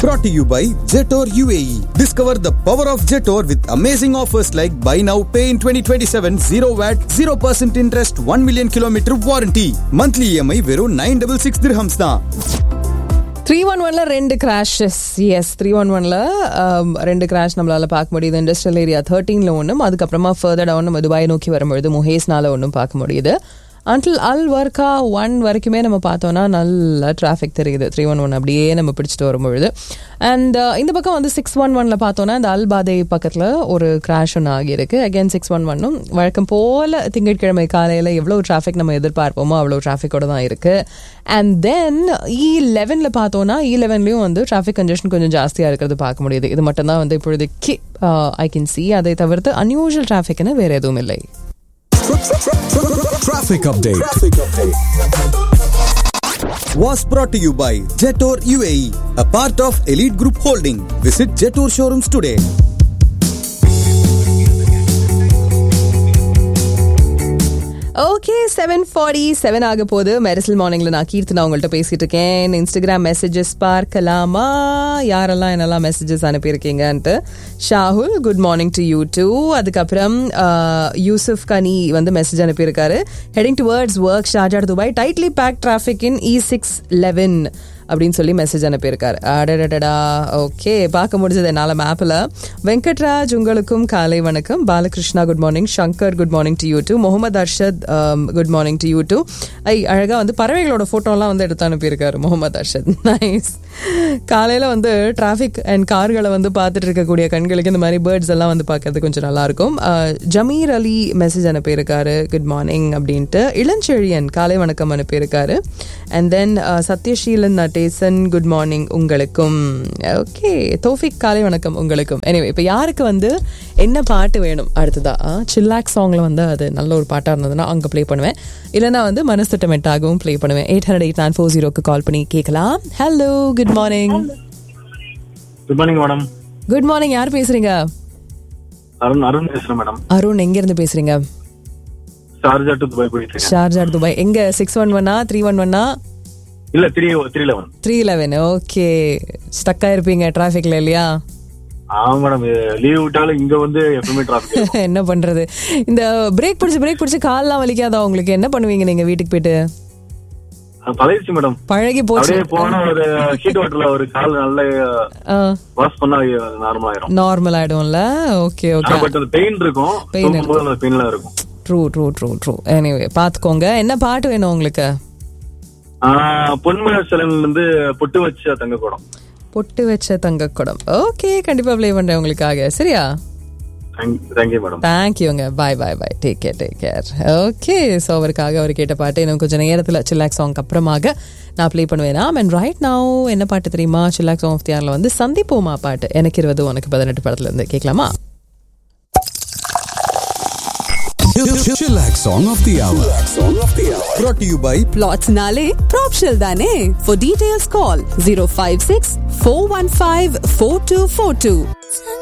brought to you by Jetor UAE. Discover the power of Jetor with amazing offers like buy now, pay in 2027, 0 VAT, 0% interest, 1 million kilometer warranty. Monthly EMI verum 966 dirhams da. 311ல 2 crashes. S, 311ல 2 crash நம்மளால பார்க்க முடியுது. Industrial area 13ல ஒன்றும், அதுக்கப்புறமா further down நம்ம Dubai நோக்கி வரும்பொழுது முஹேஸ்னால ஒன்றும் பார்க்க முடியுது. அன்டில் அல் வர்கா 1 வரைக்குமே நம்ம பார்த்தோன்னா நல்ல டிராஃபிக் தெரியுது. 311 அப்படியே நம்ம பிடிச்சிட்டு வரும்பொழுது. அண்ட் இந்த பக்கம் வந்து 611ல பார்த்தோன்னா இந்த அல் பாதை பக்கத்தில் ஒரு கிராஷ் ஒன்று ஆகியிருக்கு. அகேன் 611ம் வழக்கம் போல் திங்கட்கிழமை காலையில் எவ்வளோ டிராஃபிக் நம்ம எதிர்பார்ப்போமோ அவ்வளோ டிராஃபிக்கோட தான் இருக்குது. அண்ட் தென் E11ல பார்த்தோன்னா E11லையும் வந்து டிராஃபிக் கன்ஜெஷன் கொஞ்சம் ஜாஸ்தியாக இருக்கிறது பார்க்க முடியுது. இது மட்டும்தான் வந்து இப்பொழுதுக்கு ஐ கேன் சி. அதை தவிர்த்து அன்யூஷுவல் டிராஃபிக்னு வேறு எதுவும் இல்லை. Traffic update was brought to you by Jetor UAE, a part of Elite Group Holding. Visit Jetor showrooms today. Okay, 7:47 ஆக போது. மெரிசல் மார்னிங்ல நான் கீர்த்தனா உங்கள்கிட்ட பேசிட்டு இருக்கேன். இன்ஸ்டாகிராம் மெசேஜஸ் பார்க்கலாமா? யாரெல்லாம் என்னெல்லாம் messages அனுப்பியிருக்கீங்கன்ட்டு. Shahul, good morning to you two. அதுக்கப்புறம் யூசுப் கனி வந்து மெசேஜ் அனுப்பியிருக்காரு. Heading towards work, Sharjah Dubai, tightly back traffic இன் E611 அப்படின்னு சொல்லி மெசேஜ் அனுப்பியிருக்காரு. அடடடா, ஓகே, பார்க்க முடிஞ்சது என்னால் மேப்பில். வெங்கட்ராஜ், உங்களுக்கும் காலை வணக்கம். Balakrishna, good morning. Shankar, good morning to you two. Mohammed Arshad, good morning to you two. அழகாக வந்து பறவைகளோட ஃபோட்டோலாம் வந்து எடுத்து அனுப்பியிருக்காரு முகமது அர்ஷத். நைஸ். காலையில் வந்து டிராஃபிக் அண்ட் கார்களை வந்து பார்த்துட்டு இருக்கக்கூடிய கண்களுக்கு இந்த மாதிரி பேர்ட்ஸ் எல்லாம் வந்து பார்க்கறது கொஞ்சம் நல்லாயிருக்கும். ஜமீர் அலி மெசேஜ் அனுப்பியிருக்காரு, குட் மார்னிங் அப்படின்ட்டு. இளஞ்செழியன் காலை வணக்கம் அனுப்பியிருக்காரு. அண்ட் தென் சத்யஷீலன் டேசன், குட் மார்னிங் உங்களுக்கும். ஓகே, தோஃபிக் காலை வணக்கம் உங்களுக்கும். எனிவே, இப்போ யாருக்கு வந்து என்ன பாட்டு வேணும் அடுத்ததா? சில்லாக் சாங்ல வந்து அது நல்ல ஒரு பாட்டாக இருந்ததுன்னா அங்கே ப்ளே பண்ணுவேன். இல்லைனா வந்து மனசுட்டமெட்டாகவும் ப்ளே பண்ணுவேன். 800-894-0க்கு கால் பண்ணி கேட்கலாம். Hello, good morning. Good morning madam. Good morning. யார் பேசுறீங்க? அருண் பேசுறேன் மேடம். அருண், எங்க இருந்து பேசுறீங்க? ஷார்ஜா டு துபாய் போயிட்டு இருக்கேன். Sharjah to Dubai. எங்க 611 311? இல்ல 311. ஓகே, ஸ்டக் ஆயிருப்பீங்க டிராஃபிக்ல இல்லையா? ஆமா மேடம், லீவ் விட்டாலும் இங்க வந்து எப்பவுமே டிராஃபிக். என்ன பண்றது? இந்த பிரேக் பிடிச்சு கால்லாம் வலிக்காதா உங்களுக்கு? என்ன பண்ணுவீங்க நீங்க வீட்டுக்கு போயிட்டு? பழகிடுச்சு மேடம், பழகி போச்சு. போனா ஒரு ஹீட் வாட்டர்ல ஒரு கால் நல்ல வாஷ் பண்ணா நார்மல் ஆயிடும்ல. Okay okay. பட் அந்த பெயின் இருக்கும், பெயின்ல இருக்கும். ட்ரூ. எனிவே, பாத்துக்கோங்க. என்ன பாட்டு வேணும் உங்களுக்கு? பொன்மலை செலவுல இருந்து பொட்டு வச்ச தங்க குடம். ஓகே, கண்டிப்பா ப்ளே பண்றேன் உங்களுக்காக. சரியா? Thank you madam. தேங்க்யூங்க. பாய். Take care. ஓகே, ஸோ அவருக்காக அவர் கேட்ட பாட்டு இன்னும் கொஞ்சம் நேரத்தில் சில்லாக் சாங் அப்புறமாக நான் ப்ளே பண்ணுவேன். அண்ட் ரைட் நவ் என்ன பாட்டு தெரியுமா? சில்லாக் சாங் ஆஃப் தி இயர்ல வந்து சந்திப்போமா பாட்டு. எனக்கு 20 உனக்கு 18 படத்துல இருந்து கேட்கலாமா? Chillax Song of the Hour. Brought to you by Plots Nale Propshell Dane. For details call 056 415 4242.